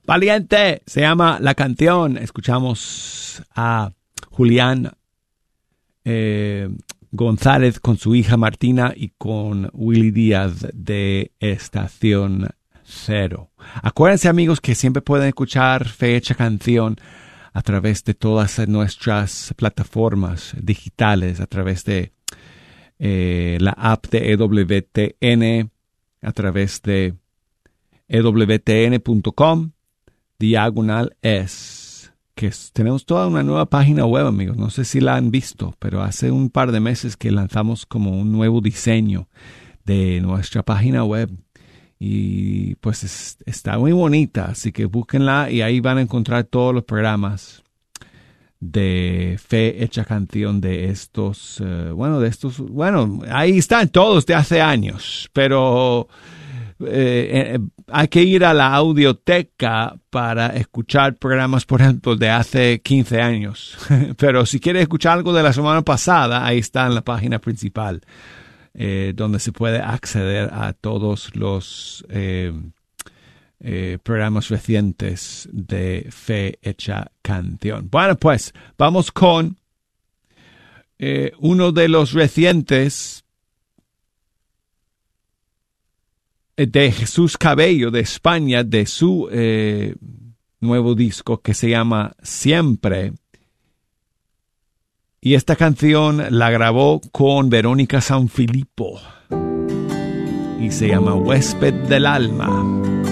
Valiente se llama la canción. Escuchamos a Julián González con su hija Martina y con Willy Díaz de Estación Cero. Acuérdense, amigos, que siempre pueden escuchar Fe Hecha Canción a través de todas nuestras plataformas digitales, a través de la app de EWTN, a través de ewtn.com/es, que tenemos toda una nueva página web, amigos. No sé si la han visto, pero hace un par de meses que lanzamos como un nuevo diseño de nuestra página web. Y pues está muy bonita, así que búsquenla y ahí van a encontrar todos los programas de Fe Hecha Canción de estos, ahí están todos de hace años, pero hay que ir a la audioteca para escuchar programas, por ejemplo, de hace 15 años. Pero si quieres escuchar algo de la semana pasada, ahí está en la página principal, donde se puede acceder a todos los programas recientes de Fe Hecha Canción. Bueno, pues vamos con uno de los recientes de Jesús Cabello de España, de su nuevo disco que se llama Siempre. Y esta canción la grabó con Verónica Sanfilippo y se llama Huésped del Alma.